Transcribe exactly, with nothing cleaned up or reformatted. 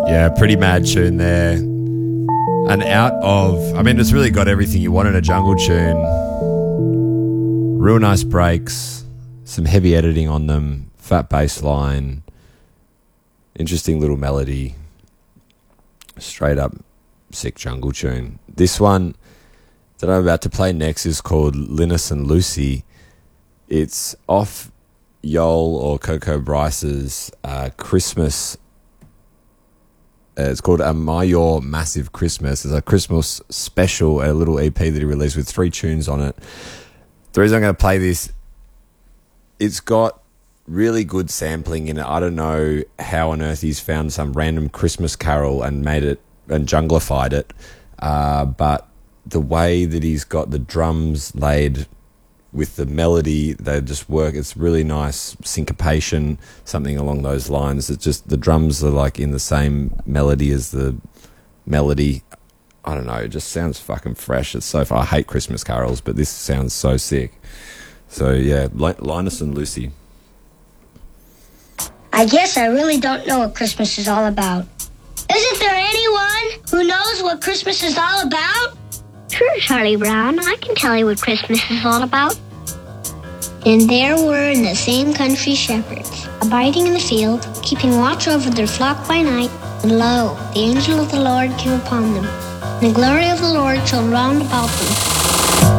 Yeah, pretty mad tune there. And out of, I mean, it's really got everything you want in a jungle tune. Real nice breaks, some heavy editing on them, fat bass line, interesting little melody, straight up sick jungle tune. This one that I'm about to play next is called Linus and Lucy. It's off Yol or Coco Bryce's uh, Christmas. Uh, it's called A Mayor Massive Christmas. It's a Christmas special, a little E P that he released with three tunes on it. The reason I'm going to play this, it's got really good sampling in it. I don't know how on earth he's found some random Christmas carol and made it and junglified it, uh, but the way that he's got the drums laid with the melody, they just work. It's really nice syncopation, something along those lines. It's just the drums are like in the same melody as the melody. I don't know, it just sounds fucking fresh. It's so far. I hate Christmas carols, but this sounds so sick. So yeah, Linus and Lucy. I guess I really don't know what Christmas is all about. Isn't there anyone who knows what Christmas is all about? Sure, Charlie Brown. I can tell you what Christmas is all about. And there were in the same country shepherds, abiding in the field, keeping watch over their flock by night. And lo, the angel of the Lord came upon them. And the glory of the Lord shone round about them,